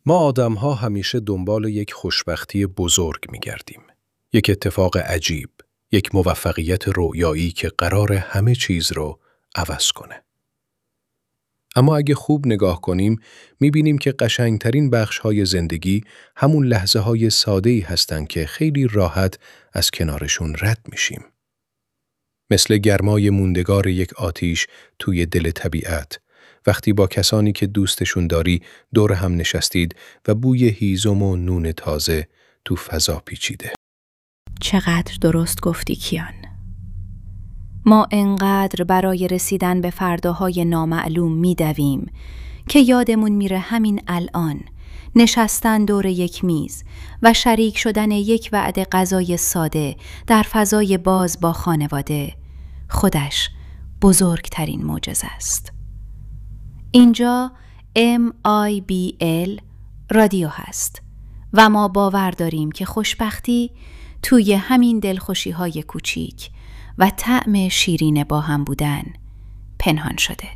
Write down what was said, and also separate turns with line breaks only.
ما آدم‌ها همیشه دنبال یک خوشبختی بزرگ می‌گردیم. یک اتفاق عجیب، یک موفقیت رویایی که قرار همه چیز رو عوض کنه. اما اگه خوب نگاه کنیم، می‌بینیم که قشنگترین بخش‌های زندگی همون لحظه‌های ساده‌ای هستن که خیلی راحت از کنارشون رد میشیم. مثل گرمای موندگار یک آتیش توی دل طبیعت، وقتی با کسانی که دوستشون داری دور هم نشستید و بوی هیزم و نون تازه تو فضا پیچیده.
چقدر درست گفتی کیان. ما انقدر برای رسیدن به فرداهای نامعلوم میدویم که یادمون میره همین الان نشستن دور یک میز و شریک شدن یک وعده غذای ساده در فضای باز با خانواده خودش بزرگترین معجزه است. اینجا MIBL رادیو هست و ما باور داریم که خوشبختی توی همین دلخوشی‌های کوچیک و طعم شیرین با هم بودن پنهان شده.